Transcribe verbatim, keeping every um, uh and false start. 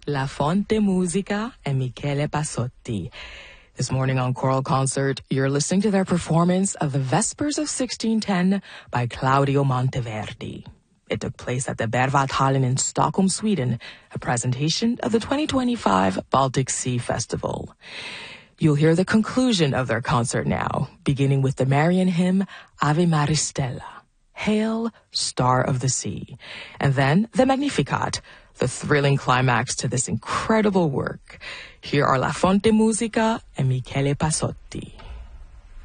La Fonte Musica and Michele Passotti. This morning on Choral Concert, you're listening to their performance of the Vespers of sixteen ten by Claudio Monteverdi. It took place at the Berwaldhallen in Stockholm, Sweden, a presentation of the twenty twenty-five Baltic Sea Festival. You'll hear the conclusion of their concert now, beginning with the Marian hymn Ave Maristella, Hail, Star of the Sea, and then the Magnificat, the thrilling climax to this incredible work. Here are La Fonte Musica and Michele Passotti.